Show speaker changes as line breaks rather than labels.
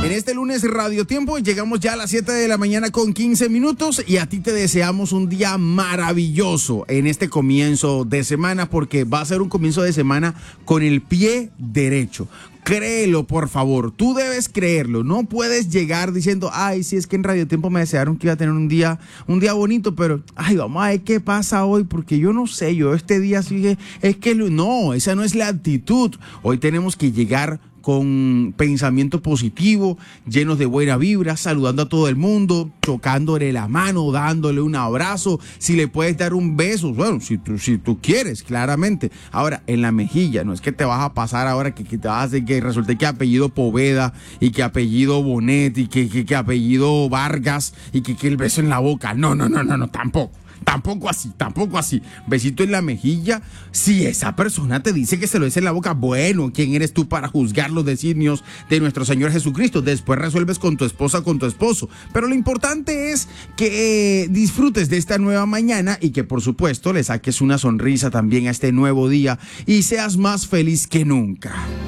En este lunes Radio Tiempo llegamos ya a las 7 de la mañana con 15 minutos y a ti te deseamos un día maravilloso en este comienzo de semana, porque va a ser un comienzo de semana con el pie derecho. Créelo, por favor, tú debes creerlo. No puedes llegar diciendo, ay, sí, es que en Radio Tiempo me desearon que iba a tener un día bonito, pero, ay, vamos a ver qué pasa hoy, porque yo no sé, yo este día sigue, es que no, esa no es la actitud. Hoy tenemos que llegar con pensamiento positivo, llenos de buena vibra, saludando a todo el mundo, tocándole la mano, dándole un abrazo, si le puedes dar un beso, bueno, si tú quieres, claramente. Ahora, en la mejilla, no es que te vas a pasar ahora que te vas a hacer que resulte que apellido Poveda y que apellido Bonet y que apellido Vargas y que el beso en la boca. No, tampoco. Tampoco así. Besito en la mejilla. Si esa persona te dice que se lo des en la boca, bueno, ¿quién eres tú para juzgar los designios de nuestro Señor Jesucristo? Después resuelves con tu esposa, con tu esposo. Pero lo importante es que disfrutes de esta nueva mañana y que, por supuesto, le saques una sonrisa también a este nuevo día y seas más feliz que nunca.